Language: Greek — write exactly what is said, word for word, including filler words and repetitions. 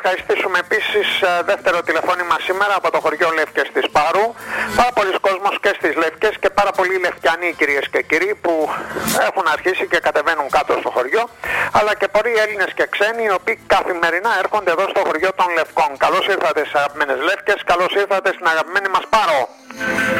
ευχαριστήσουμε επίσης δεύτερο τηλεφώνημα σήμερα από το χωριό Λεύκες της Πάρου. Πάρα πολλοί κόσμος και στις Λεύκες και πάρα πολλοί Λευκιανοί, κυρίες και κύριοι, που έχουν αρχίσει και κατεβαίνουν κάτω στο χωριό, αλλά και πολλοί Έλληνες και ξένοι οι οποίοι καθημερινά έρχονται εδώ στο χωριό των Λευκών. Καλώς ήρθατε στις αγαπημένες Λεύκες, καλώς ήρθατε στην αγαπημένη μας Πάρο.